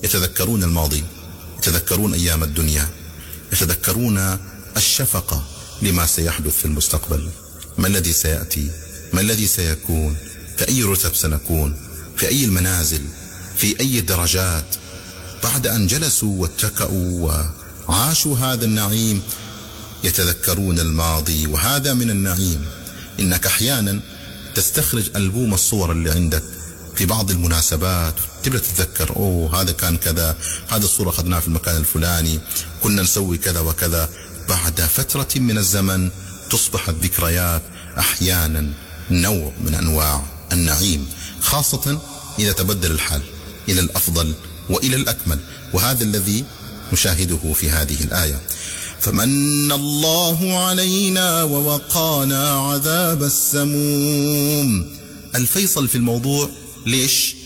يتذكرون الماضي، يتذكرون أيام الدنيا، يتذكرون الشفقة لما سيحدث في المستقبل. ما الذي سيأتي؟ ما الذي سيكون؟ في أي رتب سنكون؟ في أي المنازل؟ في أي الدرجات؟ بعد أن جلسوا واتكأوا وعاشوا هذا النعيم يتذكرون الماضي، وهذا من النعيم. إنك أحيانا تستخرج ألبوم الصور اللي عندك في بعض المناسبات، تبدأ تتذكر هذا كان كذا، هذا الصورة أخذناها في المكان الفلاني، كنا نسوي كذا وكذا. بعد فترة من الزمن تصبح الذكريات أحيانا نوع من أنواع النعيم، خاصة إذا تبدل الحال إلى الأفضل وإلى الأكمل، وهذا الذي نشاهده في هذه الآية. فمن الله علينا ووقانا عذاب السموم. الفيصل في الموضوع ليش؟